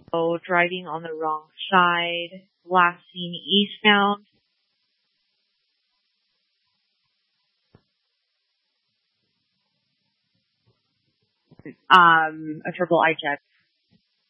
So driving on the wrong side, last seen eastbound. A triple I check.